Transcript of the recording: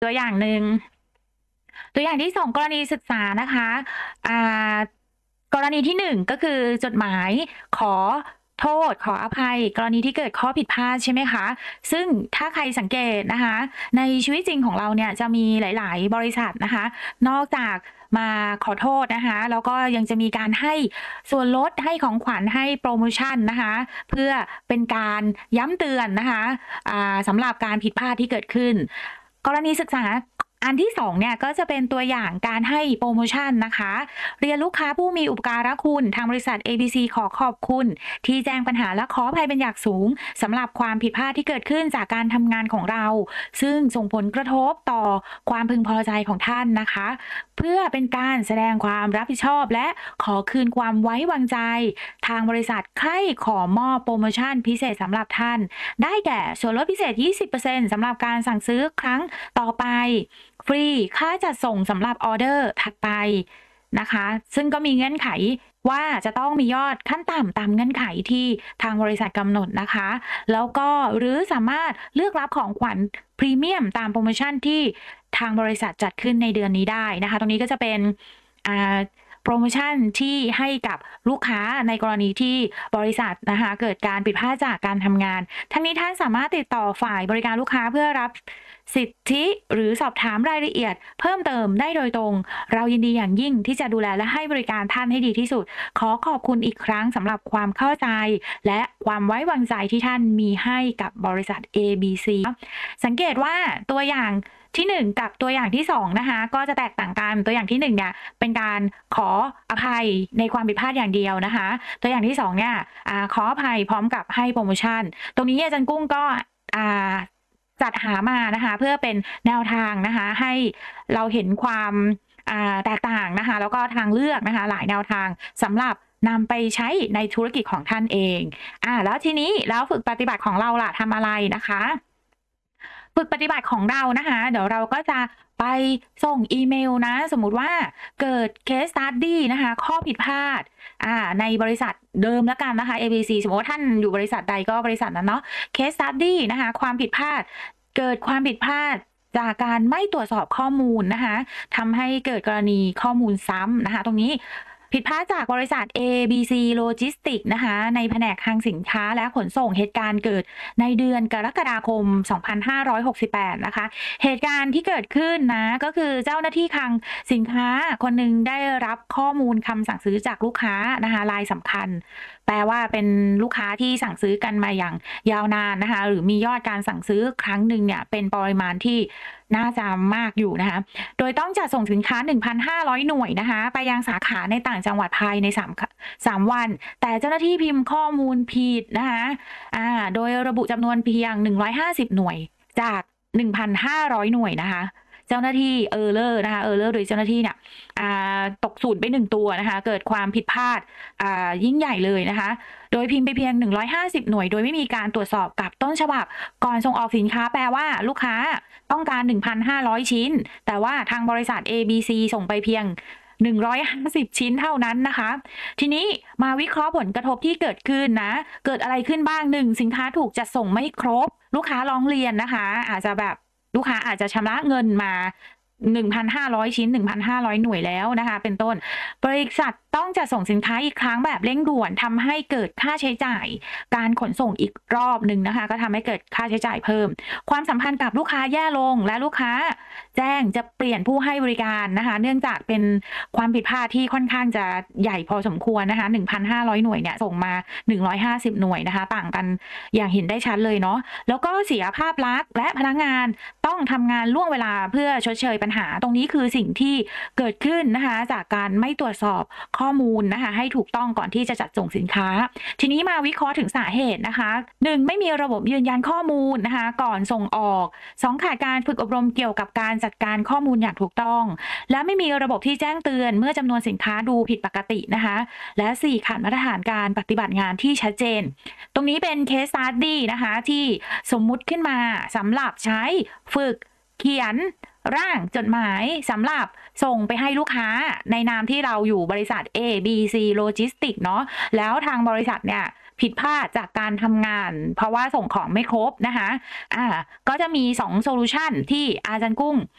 ตัวอย่างหนึ่งตัวอย่างที่2กรณีศึกษานะคะอ่ากรณีที่1ก็คือจดหมายขอโทษขออภัยกรณีที่เกิดข้อผิดพลาดใช่ไหมคะซึ่งถ้าใครสังเกตนะคะในชีวิตจริงของเราเนี่ยจะมีหลายๆบริษัทนะคะนอกจากมาขอโทษนะคะแล้วก็ยังจะมีการให้ส่วนลดให้ของขวัญให้โปรโมชันนะคะเพื่อเป็นการย้ำเตือนนะคะสำหรับการผิดพลาดที่เกิดขึ้นกรณีศึกษาอันที่2เนี่ยก็จะเป็นตัวอย่างการให้โปรโมชันนะคะเรียนลูกค้าผู้มีอุปการะคุณทางบริษัท ABC ขอขอบคุณที่แจ้งปัญหาและขออภัยเป็นอย่างสูงสำหรับความผิดพลาดที่เกิดขึ้นจากการทำงานของเรา ซึ่งส่งผลกระทบต่อความพึงพอใจของท่านนะคะ เพื่อเป็นการแสดงความรับผิดชอบและขอคืนความไว้วางใจ ทางบริษัทใคร่ขอมอบโปรโมชั่นพิเศษสำหรับท่าน ได้แก่ส่วนลดพิเศษ 20%สำหรับการสั่งซื้อครั้งต่อไป ฟรีค่าจัดส่งสำหรับออเดอร์ถัดไปนะคะซึ่งก็มีเงื่อนไขว่าจะต้องมียอดขั้นต่ำตามเงื่อนไขที่ทางบริษัทกำหนดนะคะแล้วก็หรือสามารถเลือกรับของขวัญพรีเมียมตามโปรโมชั่นที่ทางบริษัทจัดขึ้นในเดือนนี้ได้นะคะตรงนี้ก็จะเป็นโปรโมชั่นที่ให้กับลูกค้าในกรณีที่บริษัทนะคะเกิดการผิดพลาดจากการทำงานทั้งนี้ท่านสามารถติดต่อฝ่ายบริการลูกค้าเพื่อรับสิทธิหรือสอบถามรายละเอียดเพิ่มเติมได้โดยตรงเรายินดีอย่างยิ่งที่จะดูแลและให้บริการท่านให้ดีที่สุดขอขอบคุณอีกครั้งสำหรับความเข้าใจและความไว้วางใจที่ท่านมีให้กับบริษัท ABC สังเกตว่าตัวอย่างที่1กับตัวอย่างที่2นะคะก็จะแตกต่างกันตัวอย่างที่1เนี่ยเป็นการขออภัยในความผิดพลาดอย่างเดียวนะคะตัวอย่างที่2เนี่ยขออภัยพร้อมกับให้โปรโมชั่นตรงนี้อาจารย์กุ้งก็จัดหามานะคะเพื่อเป็นแนวทางนะคะให้เราเห็นความแตกต่างนะคะแล้วก็ทางเลือกนะคะหลายแนวทางสำหรับนำไปใช้ในธุรกิจของท่านเองแล้วทีนี้แล้วฝึกปฏิบัติของเราล่ะทำอะไรนะคะฝึกปฏิบัติของเรานะคะเดี๋ยวเราก็จะไปส่งอีเมลนะสมมุติว่าเกิด case study นะคะข้อผิดพลาดในบริษัทเดิมแล้วกันนะคะ ABC สมมติว่าท่านอยู่บริษัทใดก็บริษัทนั้นเนาะ case study นะคะความผิดพลาดเกิดความผิดพลาดจากการไม่ตรวจสอบข้อมูลนะคะทำให้เกิดกรณีข้อมูลซ้ำนะคะตรงนี้ผิดพลาดจากบริษัท ABC Logistics นะคะในแผนกคลังสินค้าและขนส่งเหตุการณ์เกิดในเดือนกรกฎาคม 2568 นะคะเหตุการณ์ที่เกิดขึ้นนะก็คือเจ้าหน้าที่คลังสินค้าคนหนึ่งได้รับข้อมูลคำสั่งซื้อจากลูกค้านะคะรายสำคัญแปลว่าเป็นลูกค้าที่สั่งซื้อกันมาอย่างยาวนานนะคะหรือมียอดการสั่งซื้อครั้งหนึ่งเนี่ยเป็นปริมาณที่น่าจะมากอยู่นะคะโดยต้องจัดส่งสินค้า 1,500 หน่วยนะคะไปยังสาขาในต่างจังหวัดภายใน3วันแต่เจ้าหน้าที่พิมพ์ข้อมูลผิดนะคะโดยระบุจำนวนเพียง150หน่วยจาก 1,500 หน่วยนะคะเจ้าหน้าที่error นะคะerror โดยเจ้าหน้าที่เนี่ยตกศูนย์ไป1ตัวนะคะเกิดความผิดพลาดยิ่งใหญ่เลยนะคะโดยพิมพ์ไปเพียง150หน่วยโดยไม่มีการตรวจสอบกับต้นฉบับก่อนส่งออกสินค้าแปลว่าลูกค้าต้องการ 1,500 ชิ้นแต่ว่าทางบริษัท ABC ส่งไปเพียง150ชิ้นเท่านั้นนะคะทีนี้มาวิเคราะห์ผลกระทบที่เกิดขึ้นนะเกิดอะไรขึ้นบ้าง1สินค้าถูกจัดส่งไม่ครบลูกค้าร้องเรียนนะคะอาจจะแบบลูกค้าอาจจะชำระเงินมา 1,500 ชิ้น 1,500 หน่วยแล้วนะคะเป็นต้นบริษัทต้องจัดส่งสินค้าอีกครั้งแบบเร่งด่วนทำให้เกิดค่าใช้จ่ายการขนส่งอีกรอบหนึ่งนะคะก็ทำให้เกิดค่าใช้จ่ายเพิ่มความสัมพันธ์กับลูกค้าแย่ลงและลูกค้าแจ้งจะเปลี่ยนผู้ให้บริการนะคะเนื่องจากเป็นความผิดพลาดที่ค่อนข้างจะใหญ่พอสมควรนะคะ 1,500 หน่วยเนี่ยส่งมา150หน่วยนะคะต่างกันอย่างเห็นได้ชัดเลยเนาะแล้วก็เสียภาพลักษณ์และพนักงานต้องทำงานล่วงเวลาเพื่อชดเชยปัญหาตรงนี้คือสิ่งที่เกิดขึ้นนะคะจากการไม่ตรวจสอบข้อมูลนะคะให้ถูกต้องก่อนที่จะจัดส่งสินค้าทีนี้มาวิเคราะห์ถึงสาเหตุนะคะ1ไม่มีระบบยืนยันข้อมูลนะคะก่อนส่งออก2ขาดการฝึกอบรมเกี่ยวกับการจัดการข้อมูลอย่างถูกต้องและไม่มีระบบที่แจ้งเตือนเมื่อจำนวนสินค้าดูผิดปกตินะคะและ4ขาดมาตรฐานการปฏิบัติงานที่ชัดเจนตรงนี้เป็น case study นะคะที่สมมุติขึ้นมาสำหรับใช้ฝึกเขียนร่างจดหมายสำหรับส่งไปให้ลูกค้าในนามที่เราอยู่บริษัท ABC Logistics เนาะแล้วทางบริษัทเนี่ยผิดพลาดจากการทำงานเพราะว่าส่งของไม่ครบนะคะก็จะมี2โซลูชันที่อาจารย์กุ้ง